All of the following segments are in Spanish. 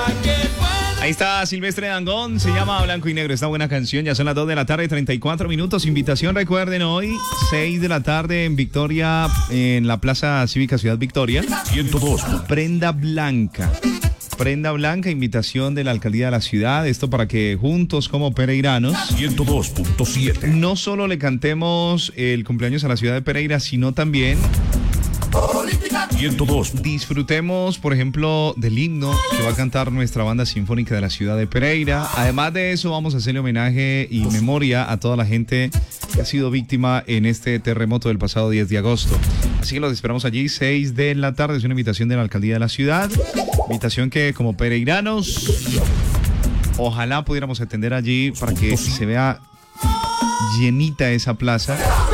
Ahí está Silvestre Dangond, se llama Blanco y Negro, esta buena canción, ya son las 2 de la tarde, 34 minutos, invitación, recuerden hoy, 6 de la tarde en Victoria, en la Plaza Cívica Ciudad Victoria, 102. Prenda Blanca, invitación de la Alcaldía de la Ciudad, esto para que juntos como pereiranos, 102.7. no solo le cantemos el cumpleaños a la ciudad de Pereira, sino también 102. disfrutemos, por ejemplo, del himno que va a cantar nuestra banda sinfónica de la ciudad de Pereira. Además de eso, vamos a hacerle homenaje y memoria a toda la gente que ha sido víctima en este terremoto del pasado 10 de agosto. Así que los esperamos allí, 6 de la tarde. Es una invitación de la Alcaldía de la Ciudad. Invitación que como pereiranos, ojalá pudiéramos atender allí para que se vea llenita esa plaza,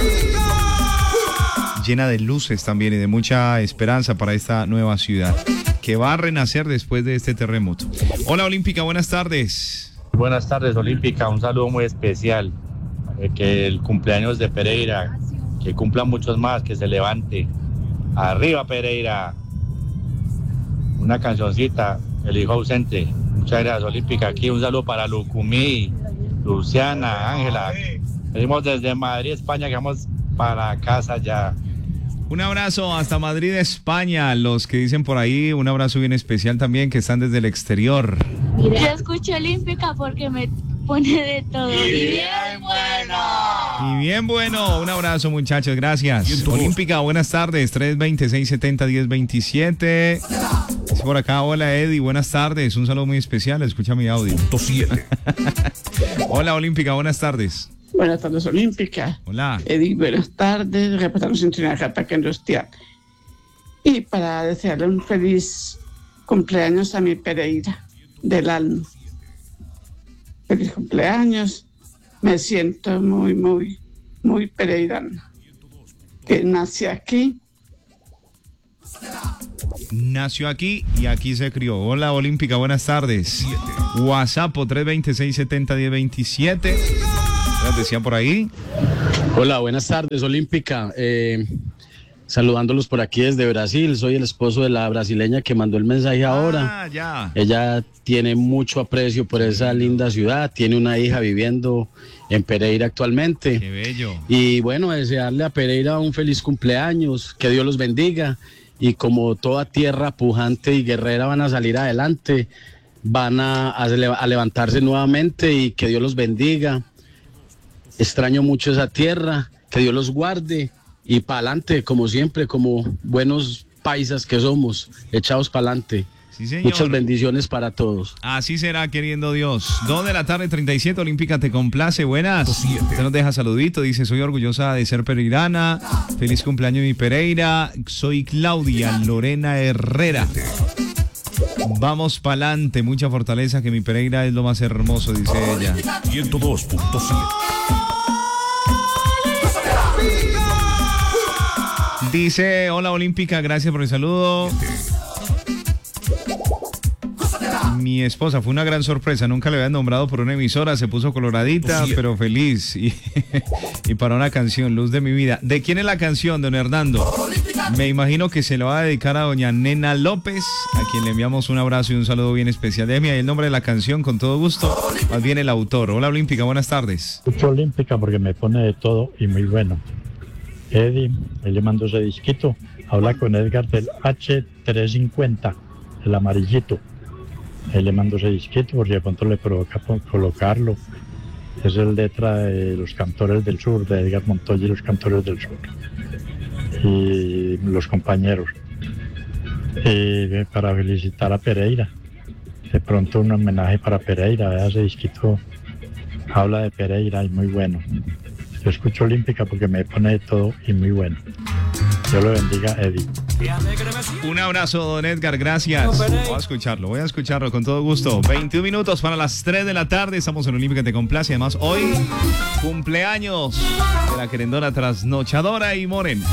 llena de luces también y de mucha esperanza para esta nueva ciudad que va a renacer después de este terremoto. Hola Olímpica, buenas tardes. Buenas tardes Olímpica, un saludo muy especial, que el cumpleaños de Pereira, que cumplan muchos más, que se levante. Arriba Pereira. Una cancioncita, El hijo ausente. Muchas gracias Olímpica, aquí un saludo para Lucumí, Luciana, Ángela. Venimos desde Madrid, España, que vamos para casa ya. Un abrazo hasta Madrid, España. Los que dicen por ahí, un abrazo bien especial también, que están desde el exterior. Yo escucho Olímpica porque me pone de todo. Y bien bueno. Y bien bueno. Un abrazo, muchachos. Gracias. Olímpica, buenas tardes. 320-670-1027. Dice por acá, hola Eddie, buenas tardes. Un saludo muy especial. Escucha mi audio. 107. Hola Olímpica, buenas tardes. Buenas tardes, Olímpica. Hola. Eddie, buenas tardes. Reportamos en Trinacata, Industrial. Y para desearle un feliz cumpleaños a mi Pereira del alma. Feliz cumpleaños. Me siento muy pereirana. Que nací aquí. Nació aquí y aquí se crió. Hola Olímpica, buenas tardes. WhatsApp 320-670-1027. Decían por ahí. Hola, buenas tardes Olímpica. Saludándolos por aquí desde Brasil. Soy el esposo de la brasileña que mandó el mensaje ahora. Ya. Ella tiene mucho aprecio por esa linda ciudad. Tiene una hija viviendo en Pereira actualmente. Qué bello. Y bueno, desearle a Pereira un feliz cumpleaños. Que Dios los bendiga. Y como toda tierra pujante y guerrera van a salir adelante. Van a levantarse nuevamente y que Dios los bendiga. Extraño mucho esa tierra, que Dios los guarde y pa'lante, como siempre, como buenos paisas que somos, echados pa'lante. Sí, señor. Muchas bendiciones para todos. Así será, queriendo Dios. 2 de la tarde, 37, Olímpica te complace, buenas. Te nos deja saludito, dice, soy orgullosa de ser pereirana. Feliz cumpleaños mi Pereira. Soy Claudia Lorena Herrera. Vamos pa'lante, mucha fortaleza, que mi Pereira es lo más hermoso, dice ella. 102.7. Dice, hola Olímpica, gracias por el saludo. Mi esposa, fue una gran sorpresa, nunca le habían nombrado por una emisora, se puso coloradita, pero feliz. Y para una canción, Luz de mi vida. ¿De quién es la canción, don Hernando? Me imagino que se lo va a dedicar a doña Nena López, a quien le enviamos un abrazo y un saludo bien especial. Déjeme ahí el nombre de la canción, con todo gusto, más bien el autor. Hola Olímpica, buenas tardes. Escucho Olímpica porque me pone de todo y muy bueno. Eddie, él le mando ese disquito. Habla con Edgar del H350, el amarillito. Él le mando ese disquito por si de pronto le provoca colocarlo. Es el letra de Los Cantores del Sur, de Edgar Montoya y Los Cantores del Sur. Y los compañeros. Para felicitar a Pereira. De pronto un homenaje para Pereira. Ese disquito habla de Pereira y muy bueno. Yo escucho Olímpica porque me pone de todo y muy bueno. Dios lo bendiga, Eddie. Un abrazo, don Edgar, gracias. Voy a escucharlo con todo gusto. 21 minutos para las 3 de la tarde. Estamos en Olímpica Te Complace. Además, hoy cumpleaños de la querendona trasnochadora y morena.